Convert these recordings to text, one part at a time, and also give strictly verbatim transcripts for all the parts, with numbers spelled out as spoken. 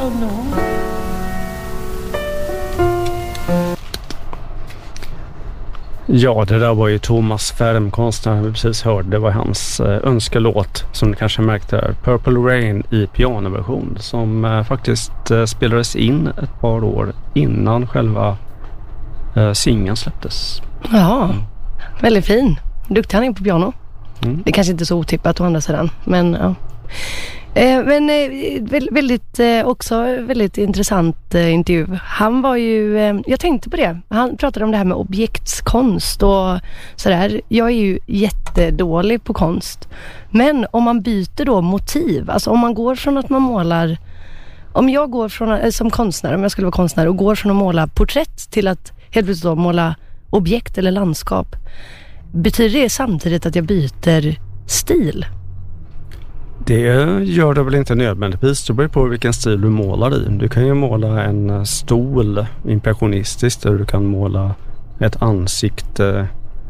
piano. Ja, det där var ju Thomas Färm, konstnären vi precis hörde. Det var hans eh, önskelåt som ni kanske märkte här. Purple Rain i pianoversion som eh, faktiskt eh, spelades in ett par år innan själva eh, singeln släpptes. Ja, mm. Väldigt fin. Duktig han är på piano. Mm. Det är kanske inte så otippat å andra sidan, men ja. Eh, men eh, väldigt, eh, också väldigt intressant eh, intervju. Han var ju, eh, jag tänkte på det. Han pratade om det här med objektskonst och sådär. Jag är ju jättedålig på konst. Men om man byter då motiv, alltså om man går från att man målar, om jag går från, eh, som konstnär, om jag skulle vara konstnär och går från att måla porträtt till att helt plötsligt då måla objekt eller landskap, betyder det samtidigt att jag byter stil? Det gör det väl inte nödvändigtvis. Det beror på vilken stil du målar i. Du kan ju måla en stol impressionistiskt, eller du kan måla ett ansikte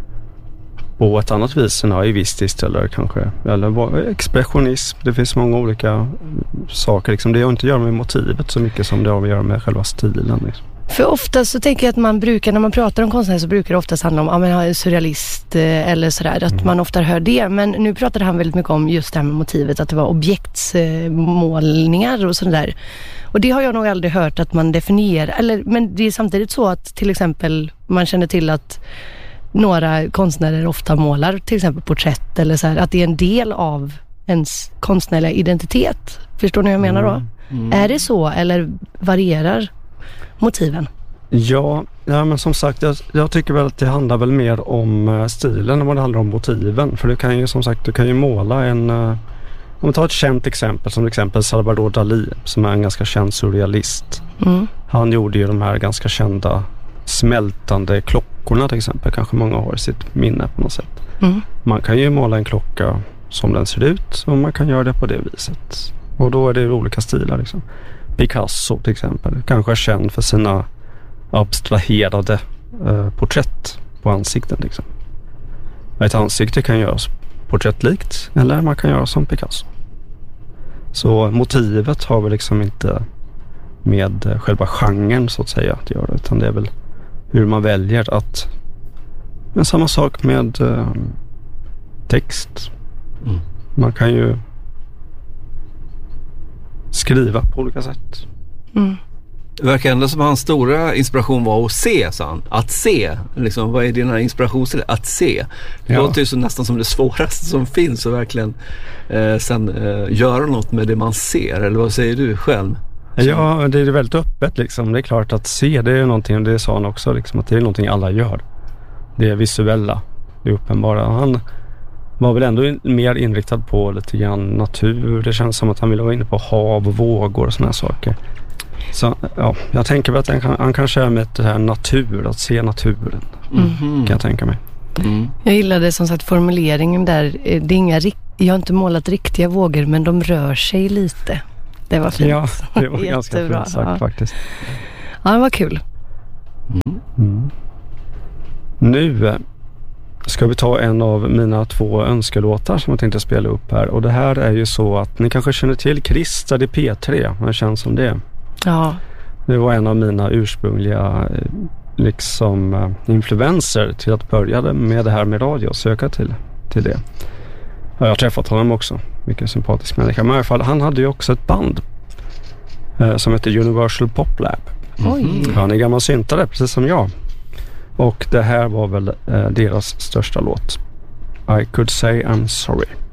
på ett annat vis än aivistiskt eller kanske eller expressionism. Det finns många olika saker. Liksom. Det har inte att göra med motivet så mycket som det har att göra med själva stilen. Liksom. För ofta så tänker jag att man brukar, när man pratar om konstnär så brukar det oftast handla om, ja men surrealist eller sådär, att mm. man ofta hör det. Men nu pratade han väldigt mycket om just det här med motivet, att det var objektsmålningar och sådär. Och det har jag nog aldrig hört att man definierar, eller, men det är samtidigt så att till exempel man känner till att några konstnärer ofta målar till exempel porträtt eller så här, att det är en del av ens konstnärliga identitet. Förstår ni vad jag menar då? Mm. Mm. Är det så eller varierar motiven? Ja, ja men som sagt, jag, jag tycker väl att det handlar väl mer om stilen än vad det handlar om motiven. För du kan ju som sagt, du kan ju måla en, om vi tar ett känt exempel, som exempel Salvador Dalí, som är en ganska känd surrealist. Mm. Han gjorde ju de här ganska kända smältande klockorna till exempel, kanske många har i sitt minne på något sätt. Mm. Man kan ju måla en klocka som den ser ut och man kan göra det på det viset. Och då är det olika stilar liksom. Picasso till exempel, kanske är känd för sina abstraherade eh, porträtt på ansikten liksom. Ett ansikte kan göras porträttlikt eller man kan göra som Picasso. Så motivet har väl liksom inte med själva genren så att säga att göra, utan det är väl hur man väljer att, men samma sak med eh, text. Mm. Man kan ju skriva på olika sätt. Mm. Det verkar ändå som att hans stora inspiration var att se, sa han. Att se. Liksom, vad är dina inspirationer? Att se. Det ja. låter ju så nästan som det svåraste som finns att verkligen eh, sen eh, göra något med det man ser. Eller vad säger du själv? Så. Ja, det är väldigt öppet liksom. Det är klart att se, det är någonting, det sa han också, liksom, att det är någonting alla gör. Det är visuella, det är uppenbara. Han var väl ändå mer inriktad på lite grann natur. Det känns som att han ville vara inne på hav och vågor och såna här saker. Så ja, jag tänker väl att han, kan, han kanske är med det här natur, att se naturen. Mm. Kan jag tänka mig. Mm. Jag gillade som sagt formuleringen där. Det är inga, jag har inte målat riktiga vågor, men de rör sig lite. Det var fint. Ja, det var ganska fint sagt ja. faktiskt. Ja, det var kul. Mm. Mm. Nu ska vi ta en av mina två önskelåtar som jag tänkte spela upp här. Och det här är ju så att ni kanske känner till Christer i P tre. Man känns som det. Ja. Det var en av mina ursprungliga liksom influenser till att börja med det här med radio och söka till, till det. Jag har träffat honom också. Mycket sympatisk människa. Men i alla fall, han hade ju också ett band eh, som heter Universal Pop Lab. Oj. Han är gammal syntare, precis som jag. Och det här var väl eh, deras största låt. I could say I'm sorry.